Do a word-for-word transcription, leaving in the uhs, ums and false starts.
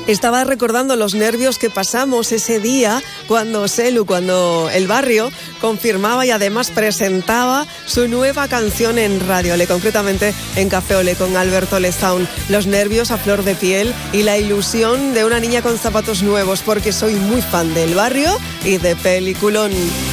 Estaba recordando los nervios que pasamos ese día cuando Selu, cuando El Barrio confirmaba y además presentaba su nueva canción en Radio Olé, concretamente en Café Olé con Alberto Lezaun. Los nervios a flor de piel y la ilusión de una niña con zapatos nuevos, porque soy muy fan de El Barrio y de Peliculón.